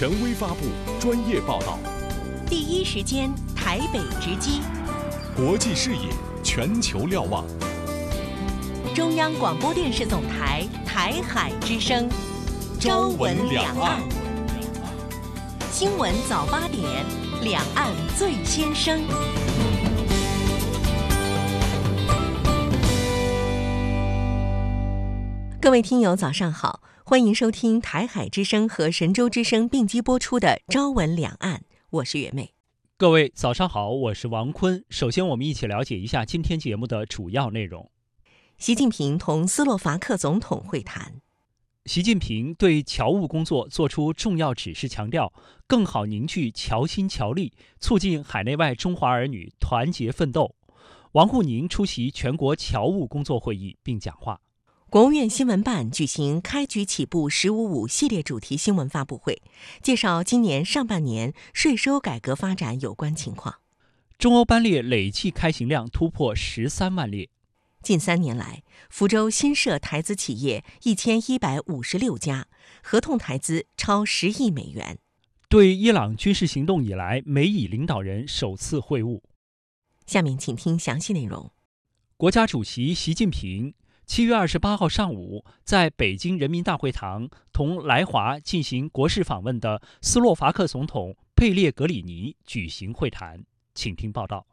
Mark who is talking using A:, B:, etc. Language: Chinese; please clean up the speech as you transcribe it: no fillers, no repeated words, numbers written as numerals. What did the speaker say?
A: 权威发布，专业报道，
B: 第一时间台北直击，
A: 国际视野，全球瞭望。
B: 中央广播电视总台台海之声，朝闻两岸，新闻早8点，两岸最先声。各位听友早上好，欢迎收听台海之声和神州之声并机播出的《朝闻两岸》，我是袁妹。
C: 各位早上好，我是王坤。首先我们一起了解一下今天节目的主要内容。
B: 习近平同斯洛伐克总统会谈。
C: 习近平对侨务工作作出重要指示，强调更好凝聚侨心侨力，促进海内外中华儿女团结奋斗。王沪宁出席全国侨务工作会议并讲话。
B: 国务院新闻办举行开局起步“1055”系列主题新闻发布会，介绍今年上半年税收改革发展有关情况。
C: 中欧班列累计开行量突破13万列。
B: 近3年来，福州新设台资企业1156家，合同台资超10亿美元。
C: 对伊朗军事行动以来，美以领导人首次会晤。
B: 下面请听详细内容。
C: 国家主席习近平7月28号上午在北京人民大会堂同来华进行国事访问的斯洛伐克总统佩列格里尼举行会谈，请听报道。